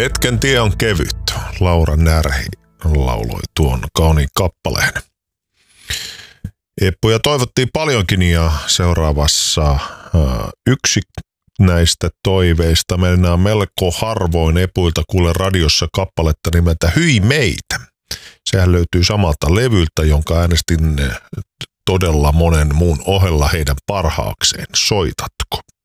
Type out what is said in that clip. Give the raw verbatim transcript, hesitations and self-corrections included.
Hetken tie on kevyt. Laura Närhi lauloi tuon kauniin kappaleen. Eppuja toivottiin paljonkin ja seuraavassa uh, yksi näistä toiveista. Mennään melko harvoin epuilta kuule radiossa kappaletta nimeltä Hyi meitä. Sehän löytyy samalta levyltä, jonka äänestin todella monen muun ohella heidän parhaakseen. Soitatko?